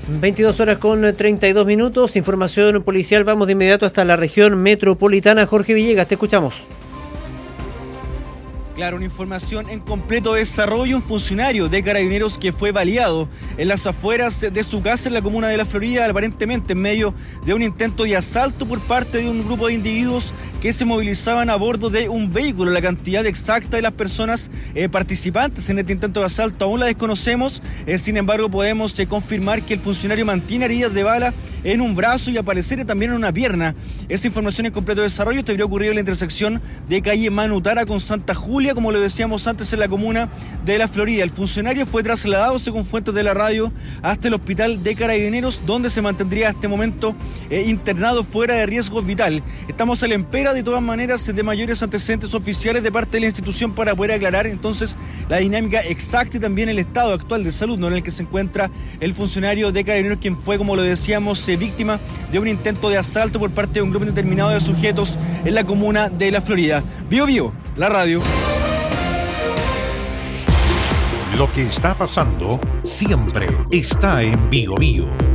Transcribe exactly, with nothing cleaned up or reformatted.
veintidós horas con treinta y dos minutos, información policial, vamos de inmediato hasta la región metropolitana. Jorge Villegas, te escuchamos. Claro, una información en completo desarrollo. Un funcionario de Carabineros que fue baleado en las afueras de su casa en la comuna de La Florida, aparentemente en medio de un intento de asalto por parte de un grupo de individuos que se movilizaban a bordo de un vehículo. La cantidad exacta de las personas eh, participantes en este intento de asalto aún la desconocemos, eh, sin embargo podemos eh, confirmar que el funcionario mantiene heridas de bala en un brazo y aparecer también en una pierna. Esta información en completo desarrollo esto habría ocurrido en la intersección de calle Manutara con Santa Julia, como lo decíamos antes, en la comuna de La Florida. El funcionario fue trasladado, según fuentes de la radio, hasta el hospital de Carabineros, donde se mantendría a este momento eh, internado fuera de riesgo vital. Estamos a la espera, de todas maneras, de mayores antecedentes oficiales de parte de la institución para poder aclarar entonces la dinámica exacta y también el estado actual de salud, ¿no?, en el que se encuentra el funcionario de Carabineros, quien fue, como lo decíamos, eh, víctima de un intento de asalto por parte de un grupo determinado de sujetos en la comuna de La Florida. Bio Bio, la radio. Lo que está pasando siempre está en Bio Bio.